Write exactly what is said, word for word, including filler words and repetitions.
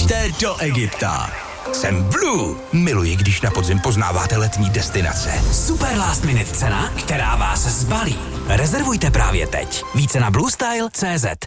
Běžte do Egypta. Jsem Blue. Miluji, když na podzim poznáváte letní destinace. Super last minute cena, která vás zbalí. Rezervujte právě teď. Více na bluestyle tečka cé zet.